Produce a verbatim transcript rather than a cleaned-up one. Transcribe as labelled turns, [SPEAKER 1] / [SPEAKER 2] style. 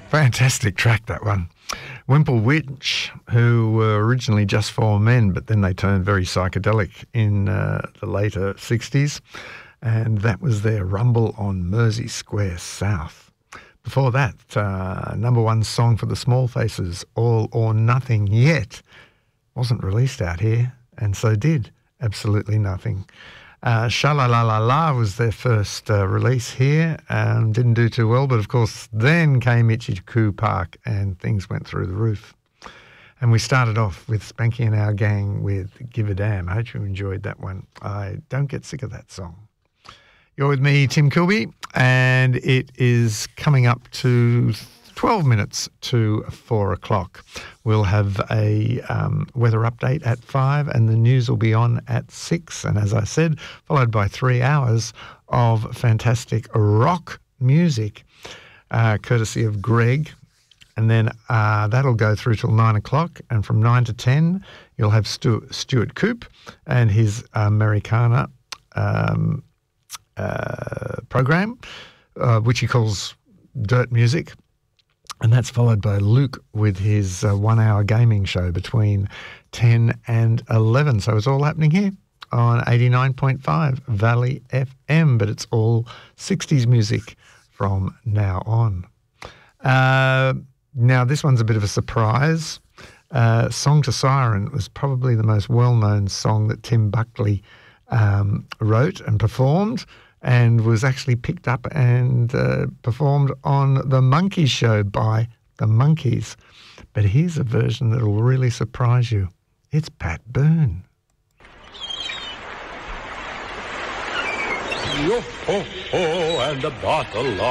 [SPEAKER 1] Fantastic track, that one. Wimple Witch, who were originally just four men, but then they turned very psychedelic in uh, the later sixties, and that was their Rumble on Mersey Square South. Before that, uh, number one song for the Small Faces, All or Nothing Yet, wasn't released out here, and so did Absolutely Nothing. Uh, Sha-La-La-La-La was their first uh, release here, and didn't do too well, but of course then came Itchy Coo Park and things went through the roof. And we started off with Spanky and Our Gang with Give a Damn. I hope you enjoyed that one. I don't get sick of that song. You're with me, Tim Kilby, and it is coming up to twelve minutes to four o'clock. We'll have a um, weather update at five, and the news will be on at six. And as I said, followed by three hours of fantastic rock music, uh, courtesy of Greg. And then uh, that'll go through till nine o'clock. And from nine to ten, you'll have Stu- Stuart Coop and his Americana um, uh, program, uh, which he calls Dirt Music. And that's followed by Luke with his uh, one-hour gaming show between ten and eleven. So it's all happening here on eighty-nine point five Valley F M, but it's all sixties music from now on. Uh, now, this one's a bit of a surprise. Uh, Song to Siren was probably the most well-known song that Tim Buckley um, wrote and performed, and was actually picked up and uh, performed on The Monkees Show by The Monkees. But here's a version that will really surprise you. It's Pat Boone.
[SPEAKER 2] Yo-ho-ho, and a bottle of